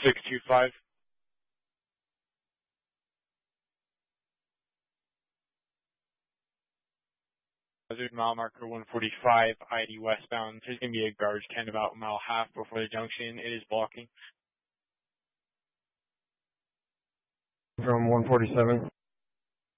625. Hazard mile marker 145, ID westbound. There's going to be a garbage can about a mile and a half before the junction. It is blocking. From 147.